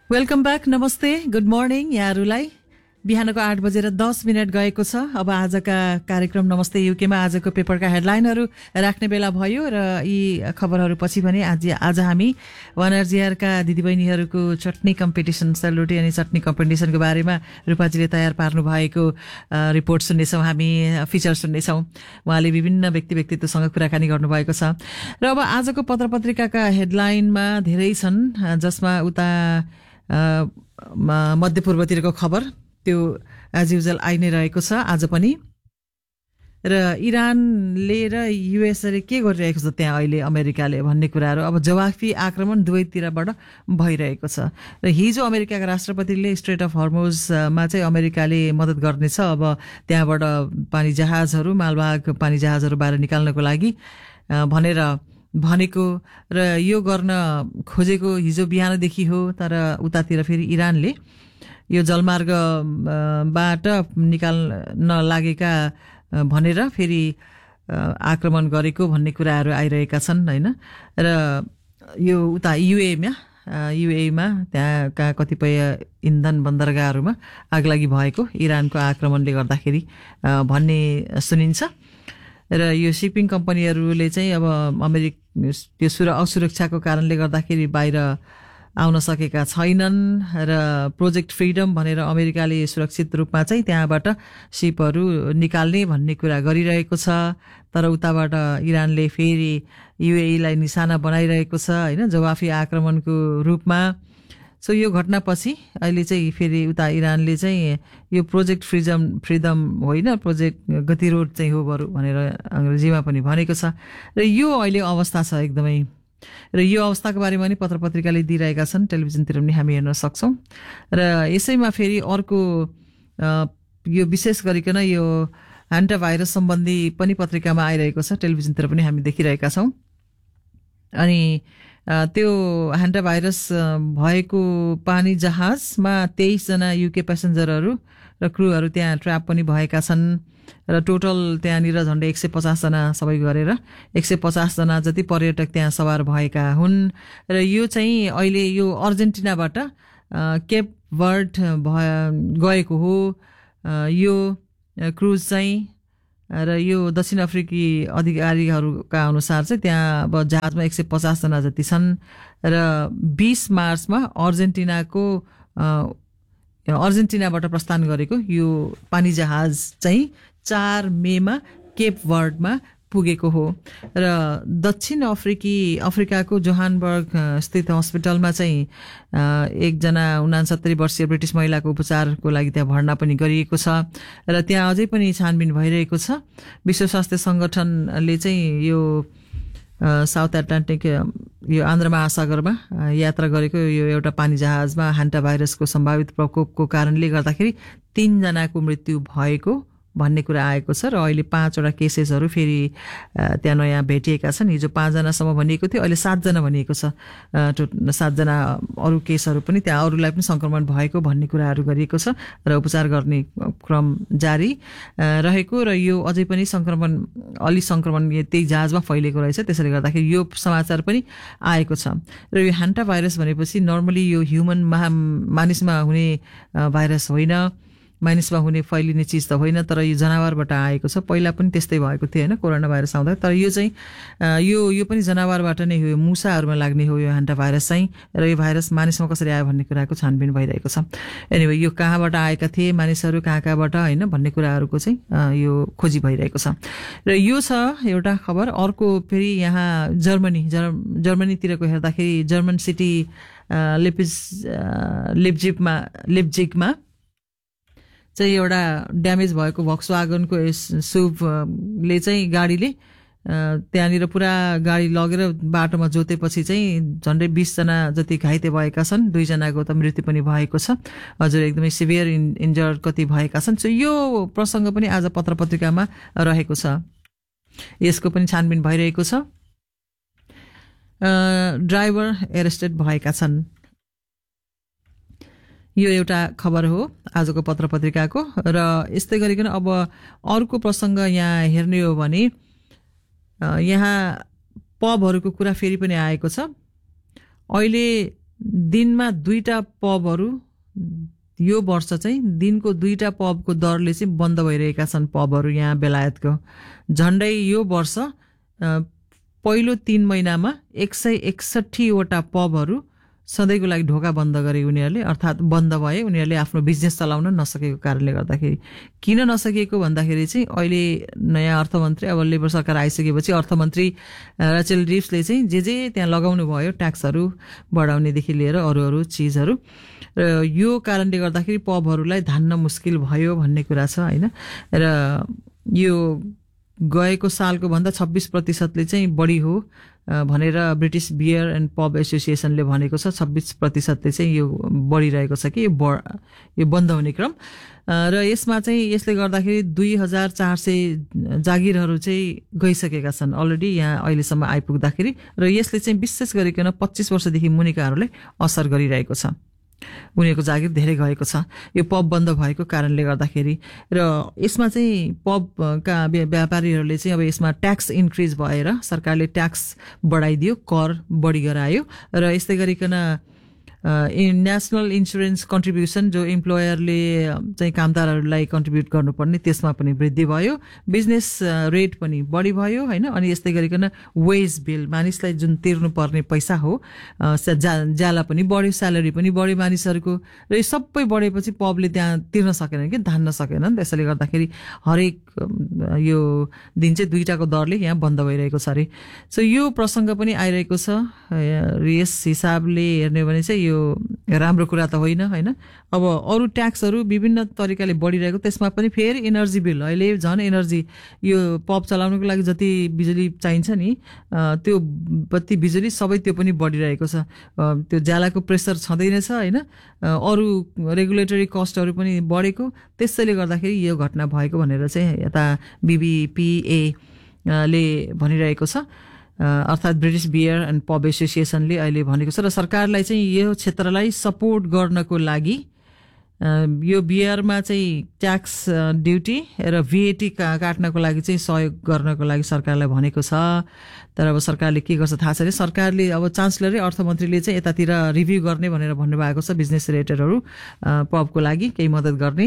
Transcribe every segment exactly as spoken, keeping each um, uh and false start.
Welcome back, नमस्ते, good morning यहाँहरूलाई। बिहानको आठ बजेर दस मिनट गएको छ। अब आजका कार्यक्रम नमस्ते युकेमा आजको पेपरका हेडलाइनहरू राख्ने बेला भयो र यी खबरहरू पछि भने आज आज हामी वानरजिआरका दिदीबहिनीहरूको चटनी कम्पिटिसन, सेलरोटी अनि चटनी कम्पिटिसनको बारेमा रूपाजीले तयार पार्नु भएको रिपोर्ट सुन्नेछौँ, हामी फिचर सुन्नेछौँ। उहाँले विभिन्न व्यक्ति व्यक्तित्वसँग कुराकानी गर्नुभएको छ र अब आजको पत्र पत्रिकाका हेडलाइनमा धेरै छन्, जसमा उता मध्य पूर्वतिरको खबर त्यो एज युजुअल आइ नै रहेको छ आज पनि। र इरानले र युएसले के गरिरहेको छ त्यहाँ अहिले अमेरिकाले भन्ने कुराहरू, अब जवाफी आक्रमण दुवैतिरबाट भइरहेको छ। र हिजो अमेरिकाका राष्ट्रपतिले स्ट्रेट अफ हर्मुजमा चाहिँ अमेरिकाले मद्दत गर्नेछ, अब त्यहाँबाट पानी जहाजहरू, मालवाहक पानी जहाजहरू बाहिर निकाल्नको लागि भनेर भनेको र यो गर्न खोजेको हिजो बिहानदेखि हो। तर उतातिर फेरि इरानले यो जलमार्गबाट निकाल्न लागेका भनेर फेरि आक्रमण गरेको भन्ने कुराहरू आइरहेका छन् हैन। र यो उता युएमा युएमा त्यहाँका कतिपय इन्धन बन्दरगाहहरूमा आगलागी भएको इरानको आक्रमणले गर्दाखेरि भन्ने सुनिन्छ। र यो सिपिङ कम्पनीहरूले चाहिँ अब अमेरिक त्यो सुर असुरक्षाको कारणले गर्दाखेरि बाहिर आउन सकेका छैनन् र प्रोजेक्ट फ्रिडम भनेर अमेरिकाले सुरक्षित रूपमा चाहिँ त्यहाँबाट सिपहरू निकाल्ने भन्ने कुरा गरिरहेको छ। तर उताबाट इरानले फेरि युएईलाई निशाना बनाइरहेको छ हैन, जवाफी आक्रमणको रूपमा। सो यो घटनापछि अहिले चाहिँ फेरि उता इरानले चाहिँ यो प्रोजेक्ट फ्रिडम फ्रिडम होइन, प्रोजेक्ट गतिरोध चाहिँ हो बरु भनेर अङ्ग्रेजीमा पनि भनेको छ। र यो अहिले अवस्था छ एकदमै। र यो अवस्थाको बारेमा पनि पत्र पत्रिकाले दिइरहेका छन्, टेलिभिजनतिर पनि हामी हेर्न सक्छौँ। र यसैमा फेरि अर्को यो विशेष गरिकन यो ह्यान्टा भाइरस सम्बन्धी पनि पत्रिकामा आइरहेको छ, टेलिभिजनतिर पनि हामी देखिरहेका छौँ। अनि त्यो ह्यान्टा भाइरस भएको पानी जहाजमा तेइसजना युके प्यासेन्जरहरू र क्रुहरू त्यहाँ ट्र्याप पनि भएका छन्। र टोटल त्यहाँनिर झन्डै एक सय पचासजना सबै गरेर एक सय पचासजना जति पर्यटक त्यहाँ सवार भएका हुन्। र यो चाहिँ अहिले यो अर्जेन्टिनाबाट केप वर्ड गएको हो यो क्रुज चाहिँ। र यो दक्षिण अफ्रिकी अधिकारीहरूका अनुसार चाहिँ त्यहाँ अब जहाजमा एक सय पचासजना जति छन्। र बीस मार्चमा अर्जेन्टिनाको अर्जेन्टिनाबाट प्रस्थान गरेको यो पानी जहाज चाहिँ चार मेमा केप वर्डमा पुगेको हो। र दक्षिण अफ्रिकी अफ्रिकाको जोहानबर्ग स्थित हस्पिटलमा चाहिँ एकजना उनासत्तरी वर्षीय ब्रिटिस महिलाको उपचारको लागि त्यहाँ भर्ना पनि गरिएको छ। र त्यहाँ अझै पनि छानबिन भइरहेको छ। विश्व स्वास्थ्य सङ्गठनले चाहिँ यो साउथ एटलान्टिक यो आन्ध्र महासागरमा यात्रा गरेको यो एउटा पानी जहाजमा ह्यान्टा भाइरसको सम्भावित प्रकोपको कारणले गर्दाखेरि तीनजनाको मृत्यु भएको भन्ने कुरा आएको छ। र अहिले पाँचवटा केसेसहरू फेरि त्यहाँ नयाँ भेटिएका छन्। हिजो पाँचजनासम्म भनिएको थियो, अहिले सातजना भनिएको छ। सातजना अरू केसहरू पनि त्यहाँ अरूलाई पनि सङ्क्रमण भएको भन्ने कुराहरू गरिएको छ र उपचार गर्ने क्रम जारी रहेको। र यो अझै पनि सङ्क्रमण अलि सङ्क्रमण त्यही जहाजमा फैलिएको रहेछ, त्यसैले गर्दाखेरि यो समाचार पनि आएको छ। र यो ह्यान्टा भाइरस भनेपछि नर्मली यो ह्युमन महा मानिसमा हुने भाइरस होइन, मानिसमा हुने फैलिने चिज त होइन, तर यो जनावरबाट आएको छ। पहिला पनि त्यस्तै भएको थियो होइन, कोरोना भाइरस आउँदा। तर यो चाहिँ यो यो पनि जनावरबाट नै हो, मुसाहरूमा लाग्ने हो यो ह्यान्टा भाइरस चाहिँ। र यो भाइरस मानिसमा कसरी आयो भन्ने कुराको छानबिन भइरहेको छ। एनिवे यो कहाँबाट आएका थिए मानिसहरू, कहाँ कहाँबाट होइन भन्ने कुराहरूको चाहिँ यो खोजी भइरहेको छ। र यो छ एउटा खबर। अर्को फेरि यहाँ जर्मनी जर्मनीतिरको हेर्दाखेरि जर्मन सिटी लिपिज लिप्जिगमा लिप्जिगमा चाहिँ एउटा ड्यामेज भएको भक्सवागनको सुभले चाहिँ गाडीले त्यहाँनिर पुरा गाडी लगेर बाटोमा जोतेपछि चाहिँ झन्डै बीसजना जति घाइते भएका छन्। दुईजनाको त मृत्यु पनि भएको छ, हजुर एकदमै सिभियर इन्जर्ड कति भएका छन्। सो यो प्रसङ्ग पनि आज पत्र पत्रिकामा रहेको छ, यसको पनि छानबिन भइरहेको छ। ड्राइभर एरेस्टेड भएका छन्। यो एउटा खबर हो आजको पत्र पत्रिकाको। र यस्तै गरिकन अब अर्को प्रसङ्ग यहाँ हेर्ने हो भने यहाँ पबहरूको कुरा फेरि पनि आएको छ। अहिले दिनमा दुईटा पबहरू यो वर्ष चाहिँ दिनको दुईटा पबको दरले चाहिँ बन्द भइरहेका छन् पबहरू यहाँ बेलायतको। झन्डै यो वर्ष पहिलो तीन महिनामा एक सय एकसट्ठीवटा पबहरू सधैँको लागि ढोका बन्द गरे उनीहरूले, अर्थात् बन्द भए। उनीहरूले आफ्नो बिजनेस चलाउन नसकेको कारणले गर्दाखेरि। किन नसकेको भन्दाखेरि चाहिँ अहिले नयाँ अर्थमन्त्री, अब लेबर सरकार आइसकेपछि अर्थमन्त्री रेचेल रिव्सले चाहिँ जे जे त्यहाँ लगाउनु भयो ट्याक्सहरू बढाउनेदेखि लिएर अरू अरू चिजहरू, र यो कारणले गर्दाखेरि पबहरूलाई धान्न मुस्किल भयो भन्ने कुरा छ होइन। र यो गएको सालको भन्दा छब्बिस प्रतिशतले चाहिँ बढी हो भनेर ब्रिटिस बियर एन्ड पब एसोसिएसनले भनेको छ। छब्बिस प्रतिशतले चाहिँ यो बढिरहेको छ कि यो ब यो बन्द हुने क्रम। र यसमा चाहिँ यसले गर्दाखेरि दुई हजार चार सय जागिरहरू चाहिँ गइसकेका छन् अलरेडी यहाँ अहिलेसम्म आइपुग्दाखेरि। र यसले चाहिँ विशेष गरिकन पच्चिस वर्षदेखि मुनिकाहरूलाई असर गरिरहेको छ। उनीहरूको जागिर धेरै गएको छ यो पब बन्द भएको कारणले गर्दाखेरि। र यसमा चाहिँ पबका व्यापारीहरूले चाहिँ अब यसमा ट्याक्स इन्क्रिज भएर सरकारले ट्याक्स बढाइदियो, कर बढी गरायो। र यस्तै गरिकन नेसनल इन्सुरेन्स कन्ट्रिब्युसन जो इम्प्लोयरले चाहिँ कामदारहरूलाई कन्ट्रिब्युट गर्नुपर्ने त्यसमा पनि वृद्धि भयो। बिजनेस रेट पनि बढी भयो होइन। अनि यस्तै गरिकन वेज बिल, मानिसलाई जुन तिर्नुपर्ने पैसा हो जा ज्याला पनि बढ्यो, स्यालेरी पनि बढ्यो मानिसहरूको। र यो सबै बढेपछि पबले त्यहाँ तिर्न सकेन कि धान्न सकेनन्। त्यसैले गर्दाखेरि हरेक यो दिन चाहिँ दुईटाको दरले यहाँ बन्द भइरहेको छ अरे। सो यो प्रसङ्ग पनि आइरहेको छ। यस हिसाबले हेर्ने भने चाहिँ यो राम्रो कुरा त होइन होइन। अब अरू ट्याक्सहरू विभिन्न तरिकाले बढिरहेको, त्यसमा पनि फेरि इनर्जी बिल, अहिले झन् एनर्जी यो पब चलाउनुको लागि जति बिजुली चाहिन्छ नि त्यो बत्ती बिजुली सबै त्यो पनि बढिरहेको छ। त्यो ज्यालाको प्रेसर छँदैन छ होइन। अरू रेगुलेटरी कस्टहरू पनि बढेको, त्यसैले गर्दाखेरि यो घटना भएको भनेर चाहिँ यता बिबिपिए ले भनिरहेको छ, अर्थात् ब्रिटिस बियर एन्ड पब एसोसिएसनले अहिले भनेको छ। र सरकारलाई चाहिँ यो क्षेत्रलाई सपोर्ट गर्नको लागि यो बियरमा चाहिँ ट्याक्स ड्युटी र भिएटी काट्नको लागि चाहिँ सहयोग गर्नको लागि सरकारलाई भनेको छ। तर अब सरकारले के गर्छ थाहा छैन। सरकारले अब चान्सलरै अर्थमन्त्रीले चाहिँ यतातिर रिभ्यू गर्ने भनेर भन्नुभएको छ, बिजनेस रेटरहरू पबको लागि केही मद्दत गर्ने,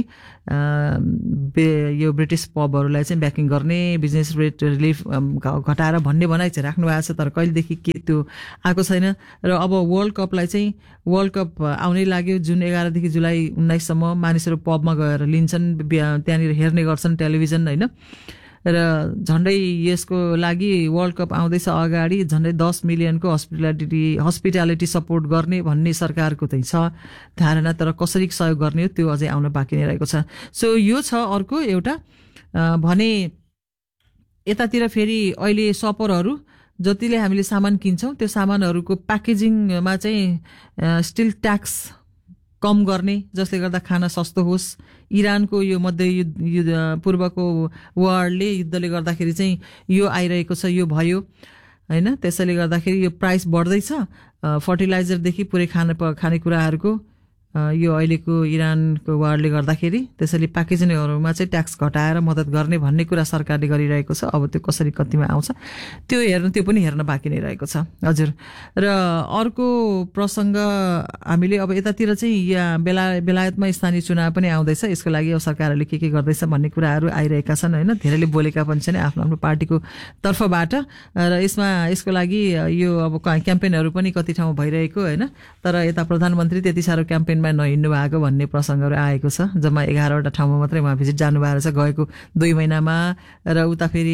यो ब्रिटिस पबहरूलाई चाहिँ ब्याकिङ गर्ने, बिजनेस रेट रिलिफ घटाएर भन्ने भनाइ चाहिँ राख्नु भएको छ। तर कहिलेदेखि के त्यो आएको छैन। र अब वर्ल्ड कपलाई चाहिँ वर्ल्ड कप आउनै लाग्यो। जुन एघारदेखि जुलाई उन्नाइससम्म मानिसहरू पबमा गएर लिन्छन्, त्यहाँनिर हेर्ने गर्छन् टेलिभिजन होइन। र झन्डै यसको लागि वर्ल्ड कप आउँदैछ अगाडि झन्डै दस मिलियनको हस्पिटालिटी हस्पिटालिटी सपोर्ट गर्ने भन्ने सरकारको चाहिँ छ धारणा। तर कसरी सहयोग गर्ने हो त्यो अझै आउन बाँकी नै रहेको छ। सो यो छ अर्को एउटा भने। यतातिर फेरि अहिले सपरहरू जतिले हामीले सामान किन्छौँ त्यो सामानहरूको प्याकेजिङमा चाहिँ स्टिल ट्याक्स कम गर्ने, जसले गर्दा खाना सस्तो होस्। इरानको यो मध्य युद्ध पूर्वको वारले युद्धले गर्दाखेरि चाहिँ यो आइरहेको छ, यो भयो होइन। त्यसैले गर्दाखेरि यो प्राइस बढ्दैछ फर्टिलाइजरदेखि पुरै खाने खानेकुराहरूको यो अहिलेको इरानको वारले गर्दाखेरि। त्यसैले प्याकेजिङहरूमा चाहिँ ट्याक्स घटाएर मद्दत गर्ने भन्ने कुरा सरकारले गरिरहेको छ। अब त्यो कसरी कतिमा आउँछ त्यो हेर्नु त्यो पनि हेर्न बाँकी नै रहेको छ हजुर। र अर्को प्रसङ्ग हामीले अब यतातिर चाहिँ यहाँ बेला बेलायतमा स्थानीय चुनाव पनि आउँदैछ। यसको लागि अब सरकारहरूले के के गर्दैछ भन्ने कुराहरू आइरहेका छन् होइन। धेरैले बोलेका पनि छन् आफ्नो आफ्नो पार्टीको तर्फबाट। र यसमा यसको लागि यो अब क्याम्पेनहरू पनि कति ठाउँ भइरहेको होइन। तर यता प्रधानमन्त्री त्यति साह्रो क्याम्पेन मा नहिँड्नु भएको भन्ने प्रसङ्गहरू आएको छ। जम्मा एघारवटा ठाउँमा मात्रै उहाँ भिजिट जानुभएको छ गएको दुई महिनामा। र उता फेरि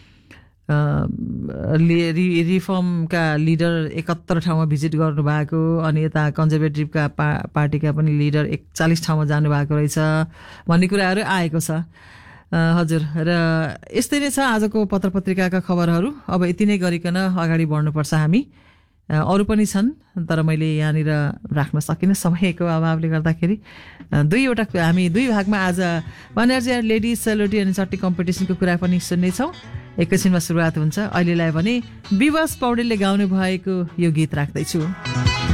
रिफर्मका लिडर एकहत्तर ठाउँमा भिजिट गर्नुभएको, अनि यता कन्जर्भेटिभका पा पार्टीका पनि लिडर एकचालिस ठाउँमा जानुभएको रहेछ भन्ने कुराहरू आएको छ हजुर। र यस्तै नै छ आजको पत्र पत्रिकाका खबरहरू। अब यति नै गरिकन अगाडि बढ्नुपर्छ हामी। अरू पनि छन् तर मैले यहाँनिर राख्न सकिनँ समयको अभावले गर्दाखेरि। दुईवटा हामी दुई भागमा आज वानर्जी लेडिज सेलोटी अनि चट्टी कम्पिटिसनको कुरा पनि सुन्नेछौँ। एकैछिनमा सुरुवात हुन्छ। अहिलेलाई भने विवश पौडेलले गाउनु भएको यो गीत राख्दैछु।